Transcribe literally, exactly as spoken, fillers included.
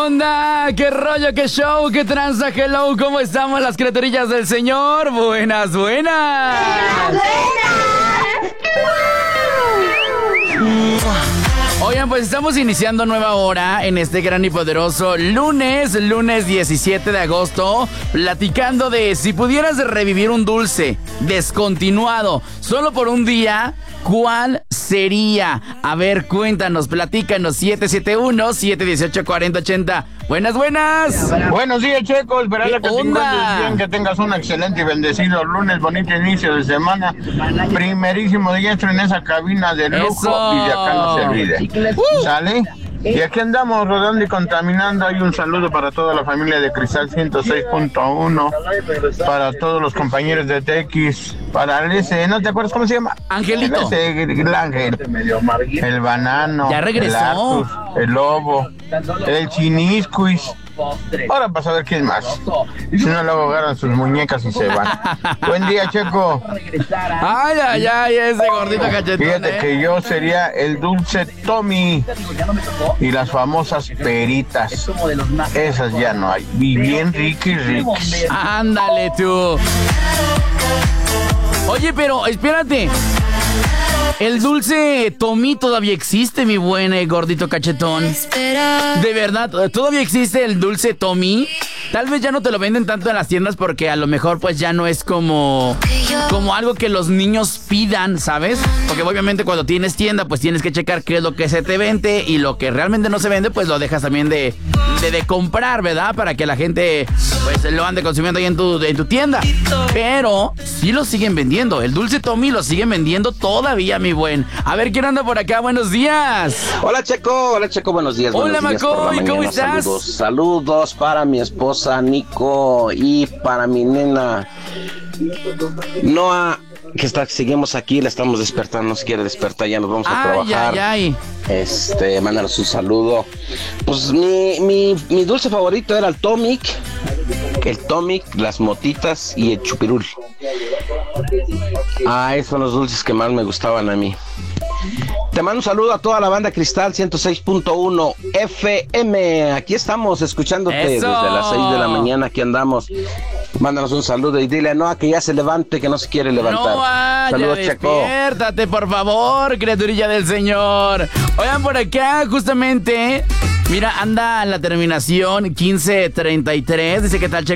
onda? ¿Qué rollo? ¿Qué show? ¿Qué tranza? Hello, ¿cómo estamos las criaturillas del Señor? Buenas, buenas. Oigan, pues estamos iniciando nueva hora en este gran y poderoso lunes, lunes diecisiete de agosto, platicando de si pudieras revivir un dulce descontinuado solo por un día, ¿cuál sería? A ver, cuéntanos, platícanos, siete siete uno, siete uno ocho, cuatro cero ocho cero. Buenas, buenas. Buenos días, Checo. Esperarle que te onda? encuentres bien, que tengas un excelente y bendecido lunes, bonito inicio de semana. Primerísimo día entro en esa cabina de lujo. Eso. Y de acá no se olvide. Uh. ¿Sale? Y aquí andamos rodando y contaminando. Hay un saludo para toda la familia de Cristal ciento seis punto uno, para todos los compañeros de T X, para el ese, ¿no te acuerdas cómo se llama? Angelito. El, ese, el ángel, el banano, Ya regresó. el Artus, el lobo, el chiniscuis. Ahora vas a ver quién más. Si no, luego agarran sus muñecas y se van. Buen día, Checo. Ay, ay, ay, ese gordito cachetón. Fíjate ¿eh? que yo sería el dulce Tommy y las famosas peritas. Esas ya no hay. Y bien riquis, riquis. Ándale tú. Oye, pero espérate. El dulce Tommy todavía existe, mi buen eh, gordito cachetón. De verdad, todavía existe el dulce Tommy. Tal vez ya no te lo venden tanto en las tiendas porque a lo mejor pues ya no es como como algo que los niños pidan, ¿sabes? Porque obviamente cuando tienes tienda pues tienes que checar qué es lo que se te vende y lo que realmente no se vende pues lo dejas también de, de, de comprar, ¿verdad? Para que la gente pues lo ande consumiendo ahí en tu, en tu tienda. Pero sí lo siguen vendiendo. El dulce Tommy lo siguen vendiendo todavía, mi buen. A ver, ¿quién anda por acá? Buenos días. Hola, Checo. Hola, Checo. Buenos días. Hola, buenos días por la Macoy. mañana. ¿Cómo estás? Saludos. Saludos para mi esposa Nico y para mi nena Noah, que está, seguimos aquí, la estamos despertando, no se quiere despertar, ya nos vamos a Ay, trabajar. ay, ay. Este, mándanos un saludo. Pues mi, mi, mi dulce favorito era el Tomic, el Tomic, las motitas y el chupirul. Ah, esos son los dulces que más me gustaban a mí. Te mando un saludo a toda la banda Cristal ciento seis punto uno F M. Aquí estamos escuchándote ¡Eso! desde las seis de la mañana. Aquí andamos. Mándanos un saludo y dile a Noah que ya se levante, que no se quiere levantar. Noah, Saludos, ya Checo. despiértate, por favor, criaturilla del Señor. Oigan, por acá, justamente, mira, anda la terminación quince treinta y tres. Dice, ¿qué tal, Checo?